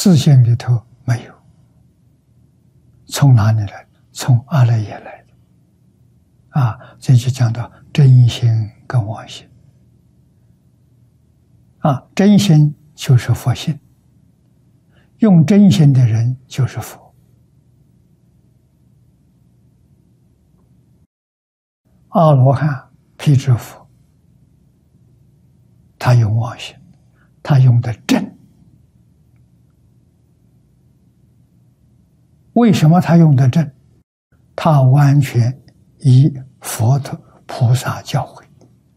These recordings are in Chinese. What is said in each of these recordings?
自性里头没有，从哪里来的？从阿赖耶来的。啊，这就讲到真心跟妄心。啊，真心就是佛性，用真心的人就是佛。阿罗汉、辟支佛，他用妄心，他用的正。为什么他用的正？他完全以佛陀菩萨教诲，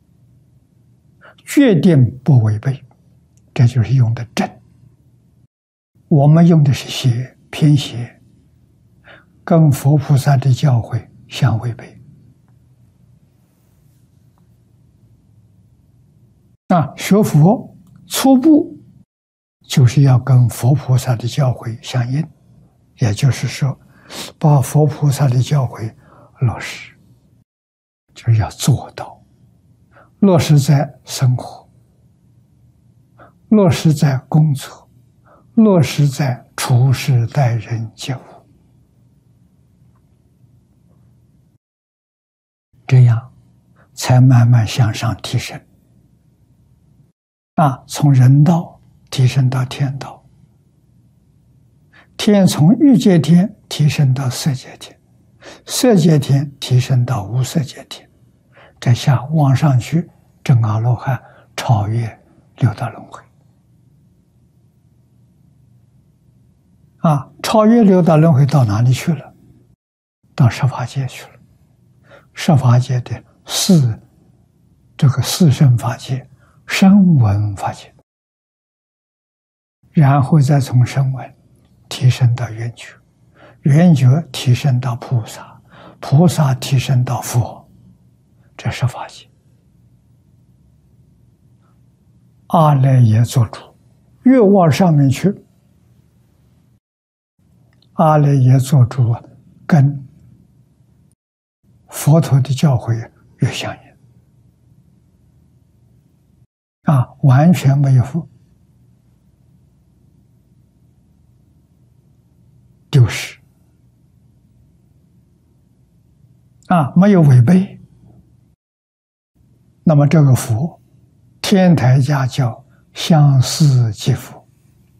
决定不违背，这就是用的正。我们用的是邪，偏邪，跟佛菩萨的教诲相违背。学佛初步就是要跟佛菩萨的教诲相应，也就是说，把佛菩萨的教诲落实，就是要做到，落实在生活，落实在工作，落实在处事待人接物，这样才慢慢向上提升。从人道提升到天道，天从欲界天提升到色界天，色界天提升到无色界天，再下往上去，证阿罗汉，超越六道轮回。超越六道轮回到哪里去了？到十法界去了。十法界的四圣法界、声闻法界，然后再从声闻提升到圆觉，圆觉提升到菩萨，菩萨提升到佛，这是法界。阿赖耶做主，越往上面去，阿赖耶做主跟佛陀的教诲越相应。完全没有丢失，没有违背。那么这个佛，天台家叫相似即佛，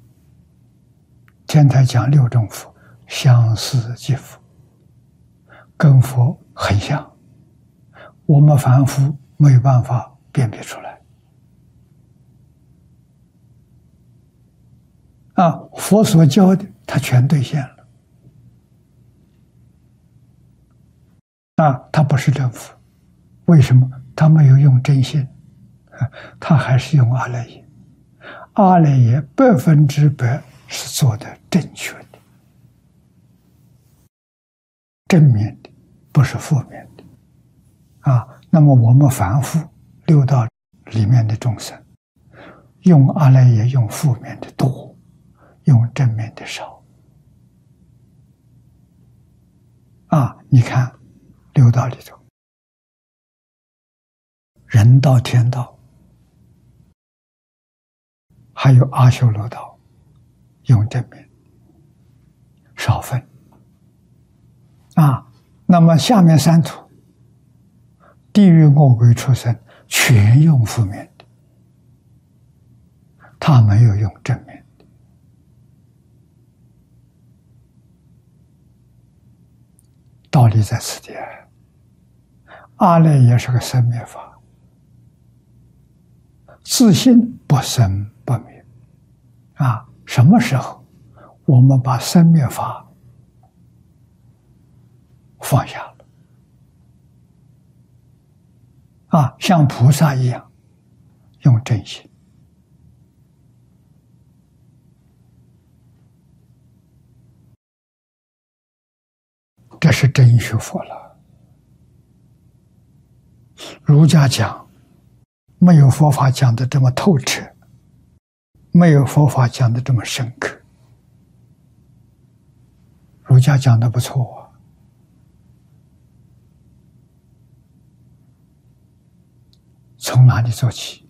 天台讲六种佛，相似即佛，跟佛很像，我们凡夫没有办法辨别出来。佛所教的，他全兑现了。他不是真佛，为什么？他没有用真心，他还是用阿赖耶。阿赖耶100%是做的正确的、正面的，不是负面的。那么我们凡夫六道里面的众生，用阿赖耶用负面的多，用正面的少。你看六道里头，人道、天道，还有阿修罗道，用正面少分。那么下面三途，地狱、恶鬼、畜生，全用负面的，他没有用正面。道理在此地，阿赖耶是个生灭法，自性不生不灭。什么时候我们把生灭法放下了，像菩萨一样用真心，这是真学佛了。儒家讲，没有佛法讲的这么透彻，没有佛法讲的这么深刻。儒家讲的不错从哪里做起？